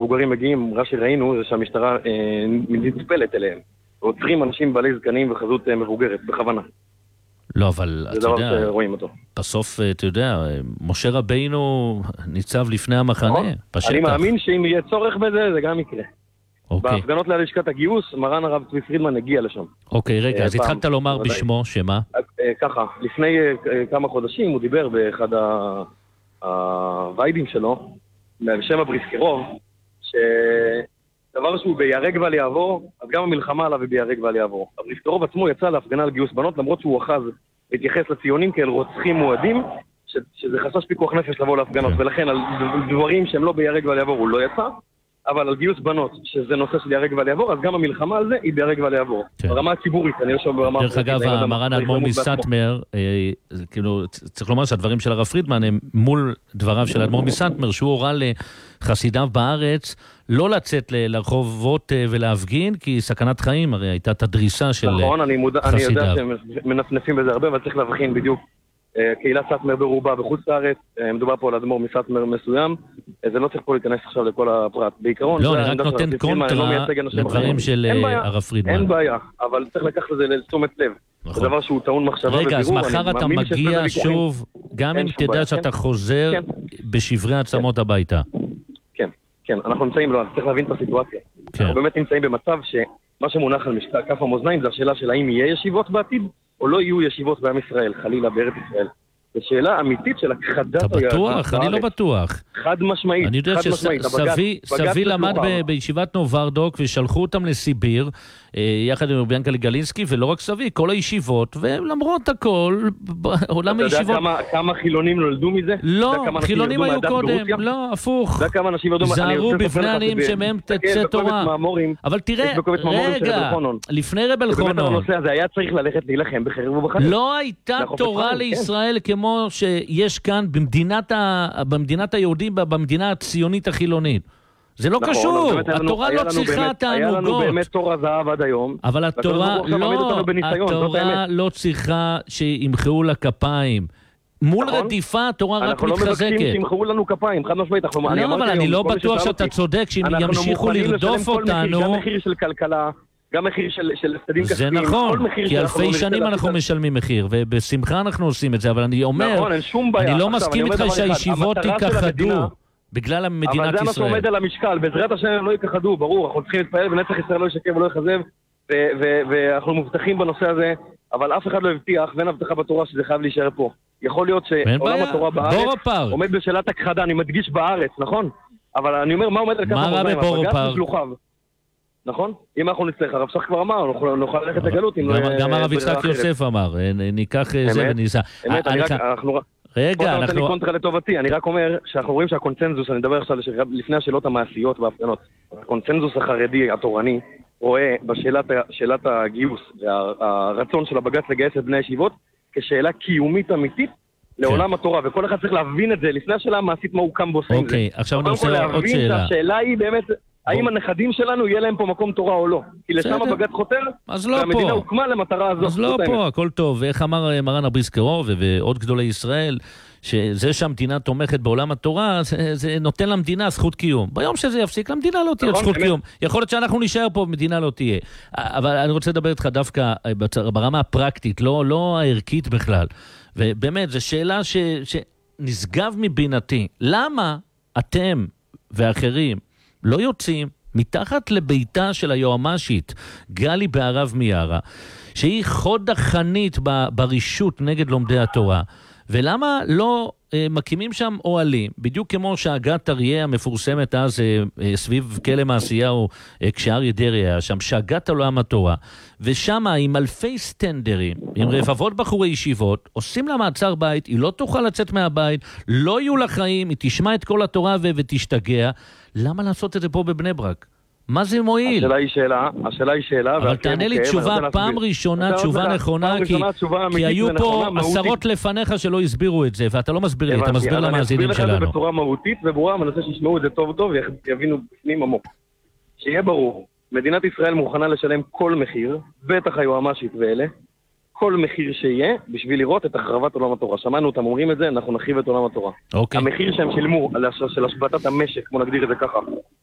מבוגרים מגיעים, מה שראינו זה שהמשטרה נטפלת אליהם. עוצרים אנשים בעלי זקנים וחזות מבוגרת, בכוונה. לא, אבל אתה יודע, בסוף, אתה יודע, משה רבינו ניצב לפני המחנה, בשטח. אני מאמין שאם יהיה צורך בזה, זה גם יקרה. בהפגנות ללשכת הגיוס, מרן הרב צבי פרידמן הגיע לשם. אוקיי, רגע, אז התחלת לומר בשמו, שמה? ככה, לפני כמה חודשים הוא דיבר באחד הוויידים שלו, בשם הבריסקרוב, שדבר שהוא ביהרג ואל יעבור, אז גם המלחמה עליו היא ביהרג ואל יעבור. הבריסקרוב עצמו יצא להפגנה על גיוס בנות, למרות שהוא אחז להתייחס לציונים כאל רוצחים מועדים, שזה חשש פיקוח נפש לבוא להפגנות, ולכן על דברים שהם לא ביהרג ואל יעבור הוא לא יצא, אבל על גיוס בנות, שזה נושא של יהרג ואל יעבור, אז גם המלחמה על זה היא ביהרג ואל יעבור. ברמה הציבורית, אני חושב ברמה... דרך אגב, מרן האדמו"ר מסאטמר, כאילו, צריך לומר שהדברים של הרב פרידמן הם מול דבריו של האדמו"ר מסאטמר, שהוא הורה לחסידיו בארץ לא לצאת לרחובות ולהפגין, כי סכנת חיים, הרי הייתה את הדריסה של חסידיו. נכון, אני יודע שהם מנפנפים בזה הרבה, אבל צריך להבחין בדיוק. קהילת סאטמר ברובה בחוץ לארץ, מדובר פה על אדמו"ר מסאטמר מסוים, זה לא צריך פה להיכנס עכשיו לכל הפרט. בעיקרון, לא, אני רק נותן קונטרה לדברים של הרב פרידמן. אין בעיה, אבל צריך לקחת לזה לתשומת לב. זה דבר שהוא טעון מחשבה ובירור. רגע, אז מחר אתה מגיע שוב, גם אם תדע שאתה חוזר בשברי עצמות הביתה. כן, אנחנו נמצאים, לא, צריך להבין את הסיטואציה. אנחנו באמת נמצאים במצב שמה שמונח על כף המאזניים זה השאלה של האם יהיה ישיבות בעתיד, או לא יהיו ישיבות בעם ישראל, חלילה בארץ ישראל. זו שאלה אמיתית של הכחדת... אתה בטוח? אני לא בטוח. חד משמעית. אני יודע שסבי למד בישיבת נוברדוק ושלחו אותם לסיביר, יחד עם ביאנקה לגלינסקי, ולא רק סבי, כל הישיבות, ולמרות הכל, עולם הישיבות... אתה יודע כמה חילונים נולדו מזה? לא, חילונים היו קודם, לא, הפוך. זהרו בפני עניים שמהם תצא תורה. אבל תראה, רגע, לפני רב אלחנון. היה צריך ללכת להילחם בחרב ובחזית. לא הייתה תורה לישראל כמו שיש כאן במדינת היהודים, במדינה הציונית החילונית. זה לא קשור, התורה לא צריכה תענוגות. היה לנו באמת תורה זהב עד היום. אבל התורה לא צריכה שימחאו לה כפיים. מול רדיפה התורה רק מתחזקת. אנחנו לא מבקשים שימחאו לנו כפיים, חד משמעית. לא, אבל אני לא בטוח שאתה צודק, שאם ימשיכו לרדוף אותנו... גם מחיר של כלכלה, גם מחיר של סתדים כספיים. זה נכון, כי אלפי שנים אנחנו משלמים מחיר, ובשמחה אנחנו עושים את זה, אבל אני אומר, אני לא מסכים איתך שהישיבות ייכחדו. בגלל המדינת ישראל. אבל זה מה שעומד על המשקל, בעזרת השם הם לא ייכחדו, ברור, אנחנו צריכים להתפעל ונצח ישראל לא ישקר ולא יחזב, ואנחנו מובטחים בנושא הזה, אבל אף אחד לא הבטיח, ואין הבטחה בתורה שזה חייב להישאר פה. יכול להיות שעולם התורה בארץ עומד בשאלת הכחדה, אני מדגיש בארץ, נכון? אבל אני אומר, מה עומד על כף המאזניים? הבג"ץ ושלוחיו. נכון? אם אנחנו נצטרך, הרב שך כבר אמר, נוכל ללכת לגלות. גם הרב יצחק יוסף אמר, ניקח זה וניסה. אמת, רגע, אנחנו... קונטרה לטובתי, אני רק אומר שאנחנו רואים שהקונצנזוס, אני מדבר עכשיו לפני השאלות המעשיות וההפגנות, הקונצנזוס החרדי, התורני, רואה בשאלת הגיוס והרצון של הבג"ץ לגייס את בני הישיבות כשאלה קיומית אמיתית לעולם התורה, וכל אחד צריך להבין את זה לפני השאלה המעשית מה הוא קם ועושה עם זה. אוקיי, עכשיו אני רוצה עוד שאלה. השאלה היא באמת, האם הנכדים שלנו יהיה להם פה מקום תורה או לא? כי לשם הבג"ץ חותר, והמדינה הוקמה למטרה הזאת. אז לא פה, הכל טוב. ואיך אמר מרן הבריסקרוב ועוד גדולי ישראל, שזה שהמדינה תומכת בעולם התורה, זה נותן למדינה זכות קיום. ביום שזה יפסיק, למדינה לא תהיה זכות קיום. יכול להיות שאנחנו נשאר פה, מדינה לא תהיה. אבל אני רוצה לדבר איתך דווקא ברמה הפרקטית, לא הערכית בכלל. ובאמת, זו שאלה שנשגב מבינתי. למה אתם ואחרים לא יוצאים מתחת לביתה של היועמ"שית גלי בהרב מיארה, שהיא חוד החנית ברישות נגד לומדי התורה, ולמה לא מקימים שם אוהלים, בדיוק כמו שהגת אריה המפורסמת אז סביב כלא מעשיהו כשאריה דרעי היה שם, שהגת עולם התורה, ושם עם אלפי סטנדרים, עם רבבות בחורי ישיבות, עושים לה מעצר בית, היא לא תוכל לצאת מהבית, לא יהיו לה חיים, היא תשמע את כל התורה ותשתגע. למה לעשות את זה פה בבני ברק? מה זה מועיל? השאלה היא שאלה. אבל תענה לי תשובה, פעם ראשונה תשובה נכונה, כי היו פה עשרות לפניך שלא הסבירו את זה, ואתה לא מסביר לי, אתה מסביר למאזינים שלנו. אני אסביר לך את זה בצורה מהותית וברורה, ואני רוצה שישמעו את זה טוב טוב ויבינו בפנים עמוק. שיהיה ברור, מדינת ישראל מוכנה לשלם כל מחיר, בטח היועמ"שית ואלה, כל מחיר שיהיה, בשביל לראות את החרבת עולם התורה. שמענו אותם אומרים את זה, אנחנו נחריב את עולם התורה. המחיר שהם שילמו של השבתת המשק, כמו נגדיר את זה ככה,